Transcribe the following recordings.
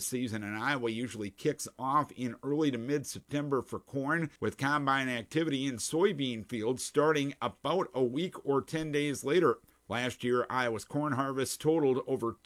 season in Iowa usually kicks off in early to mid-September for corn, with combine activity in soybean fields starting about a week or 10 days later. Last year, Iowa's corn harvest totaled over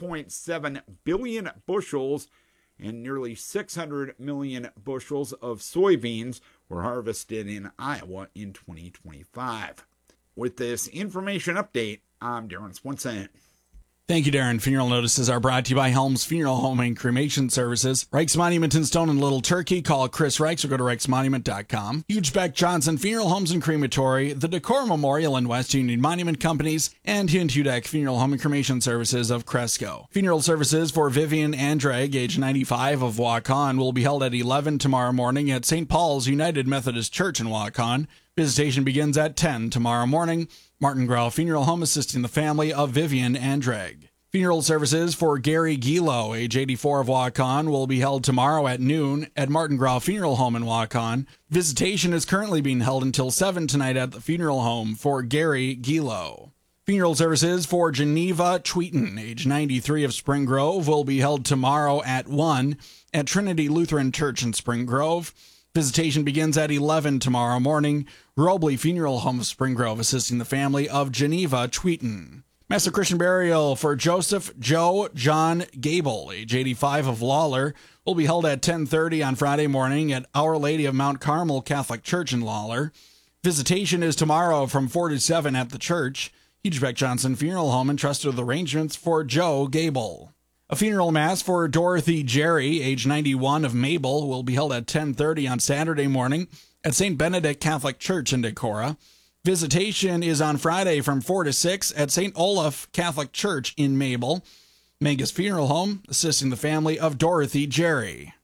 2.7 billion bushels, and nearly 600 million bushels of soybeans were harvested in Iowa in 2025. With this information update, I'm Darren Swenson. Thank you, Darren. Funeral notices are brought to you by Helms Funeral Home and Cremation Services. Reich's Monument in Stone and Little Turkey. Call Chris Reichs or go to reichsmonument.com. Huge Beck Johnson Funeral Homes and Crematory, the Decor Memorial and West Union Monument Companies, and Hudek Funeral Home and Cremation Services of Cresco. Funeral services for Vivian Andrag, age 95, of Waukon, will be held at 11 tomorrow morning at St. Paul's United Methodist Church in Waukon. Visitation begins at 10 tomorrow morning. Martin Grau Funeral Home assisting the family of Vivian Andrag. Funeral services for Gary Gilo, age 84, of Waukon, will be held tomorrow at noon at Martin Grau Funeral Home in Waukon. Visitation is currently being held until 7 tonight at the funeral home for Gary Gilo. Funeral services for Geneva Tweeton, age 93, of Spring Grove, will be held tomorrow at 1 at Trinity Lutheran Church in Spring Grove. Visitation begins at 11 tomorrow morning. Robley Funeral Home of Spring Grove assisting the family of Geneva Tweeton. Mass of Christian burial for Joseph Joe John Gable, age 85, of Lawler, will be held at 10:30 on Friday morning at Our Lady of Mount Carmel Catholic Church in Lawler. Visitation is tomorrow from 4 to 7 at the church. Huge Beck Johnson Funeral Home entrusted with arrangements for Joe Gable. A funeral mass for Dorothy Jerry, age 91, of Mabel, will be held at 10:30 on Saturday morning at St. Benedict Catholic Church in Decorah. Visitation is on Friday from 4 to 6 at St. Olaf Catholic Church in Mabel. Mangus Funeral Home assisting the family of Dorothy Jerry.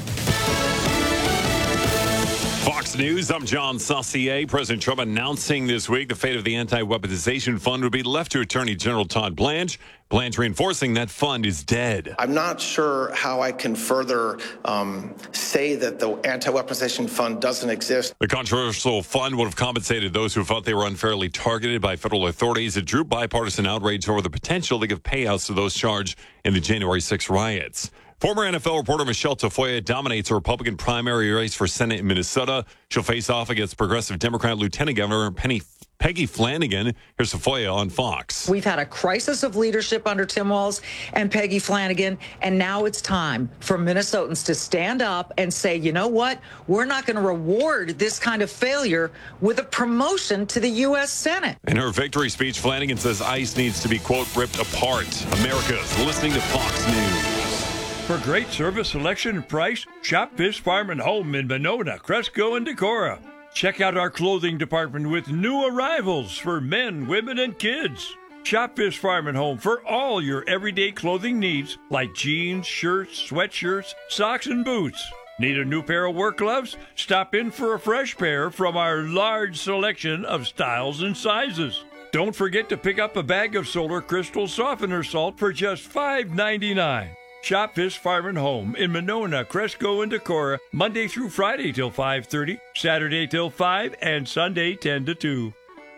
Fox News, I'm John Saucier. President Trump announcing this week the fate of the Anti-Weaponization Fund would be left to Attorney General Todd Blanche. Blanche reinforcing that fund is dead. I'm not sure how I can further say that the Anti-Weaponization Fund doesn't exist. The controversial fund would have compensated those who felt they were unfairly targeted by federal authorities. It drew bipartisan outrage over the potential to give payouts to those charged in the January 6 riots. Former NFL reporter Michelle Tafoya dominates a Republican primary race for Senate in Minnesota. She'll face off against progressive Democrat Lieutenant Governor Peggy Flanagan. Here's Tafoya on Fox. We've had a crisis of leadership under Tim Walz and Peggy Flanagan, and now it's time for Minnesotans to stand up and say, you know what? We're not going to reward this kind of failure with a promotion to the U.S. Senate. In her victory speech, Flanagan says ICE needs to be, quote, ripped apart. America's listening to Fox News. For great service, selection, and price, shop Fish Farm and Home in Monona, Cresco, and Decorah. Check out our clothing department with new arrivals for men, women, and kids. Shop Fish Farm and Home for all your everyday clothing needs like jeans, shirts, sweatshirts, socks, and boots. Need a new pair of work gloves? Stop in for a fresh pair from our large selection of styles and sizes. Don't forget to pick up a bag of Solar Crystal Softener Salt for just $5.99. Shop Fish Farm and Home in Monona, Cresco, and Decorah, Monday through Friday till 5:30, Saturday till 5, and Sunday 10 to 2.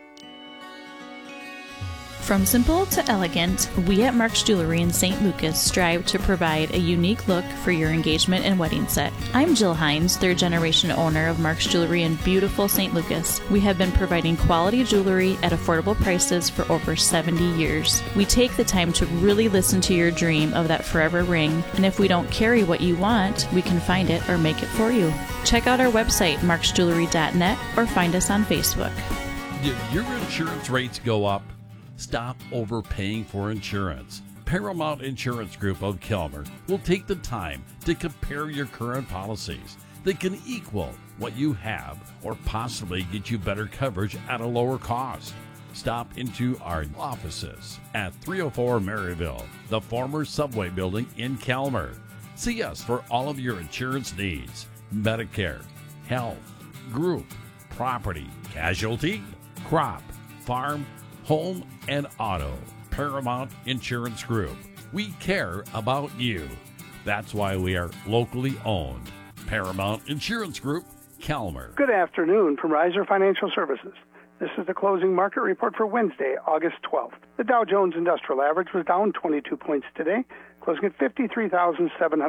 From simple to elegant, we at Mark's Jewelry in St. Lucas strive to provide a unique look for your engagement and wedding set. I'm Jill Hines, third-generation owner of Mark's Jewelry in beautiful St. Lucas. We have been providing quality jewelry at affordable prices for over 70 years. We take the time to really listen to your dream of that forever ring, and if we don't carry what you want, we can find it or make it for you. Check out our website, marksjewelry.net, or find us on Facebook. Did your insurance rates go up? Stop overpaying for insurance. Paramount Insurance Group of Kelmer will take the time to compare your current policies. They can equal what you have or possibly get you better coverage at a lower cost. Stop into our offices at 304 Maryville, the former Subway building in Kelmer. See us for all of your insurance needs: Medicare, health, group, property, casualty, crop, farm, home, and auto. Paramount Insurance Group. We care about you. That's why we are locally owned. Paramount Insurance Group, Kelmer. Good afternoon from Riser Financial Services. This is the closing market report for Wednesday, August 12th. The Dow Jones Industrial Average was down 22 points today, closing at 53,700.